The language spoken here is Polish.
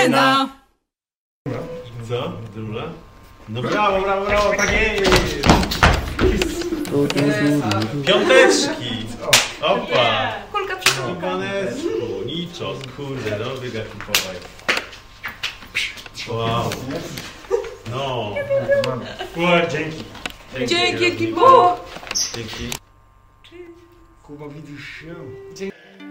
drużyna! Co? Druga? No brawo, brawo, brawo, tak jest! Piąteczki! Opa! Kulka przy kulka. Iwanesku, niczo, kurde, no biega kupowej. Wow. No. Dzięki. Dzięki, ekipo! Dzięki. Kuba, widzisz się?